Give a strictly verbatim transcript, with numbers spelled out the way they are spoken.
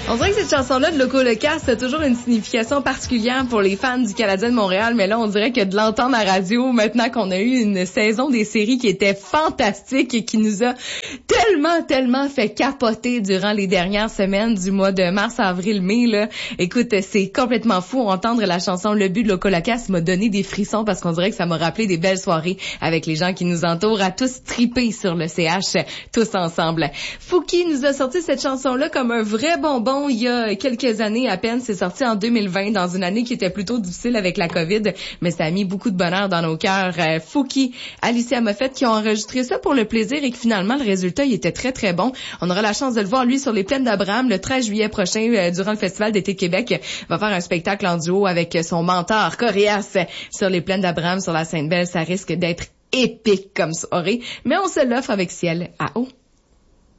On dirait que cette chanson-là de Loco Locas a toujours une signification particulière pour les fans du Canadien de Montréal, mais là, on dirait que de l'entendre à radio, maintenant qu'on a eu une saison des séries qui était fantastique et qui nous a tellement, tellement fait capoter durant les dernières semaines du mois de mars, avril, mai, là. Écoute, c'est complètement fou. Entendre la chanson Le but de Loco Locas m'a donné des frissons parce qu'on dirait que ça m'a rappelé des belles soirées avec les gens qui nous entourent, à tous triper sur le C H, tous ensemble. Fouki nous a sorti cette chanson-là comme un vrai bonbon il y a quelques années à peine. C'est sorti en deux mille vingt, dans une année qui était plutôt difficile avec la COVID, mais ça a mis beaucoup de bonheur dans nos cœurs. Euh, Fouki, Alicia Moffett qui ont enregistré ça pour le plaisir et que finalement le résultat il était très très bon. On aura la chance de le voir lui sur les plaines d'Abraham le treize juillet prochain euh, durant le Festival d'été de Québec. Il va faire un spectacle en duo avec son mentor Coréas sur les plaines d'Abraham sur la Sainte-Belle. Ça risque d'être épique comme soirée, mais on se l'offre avec Ciel à eau.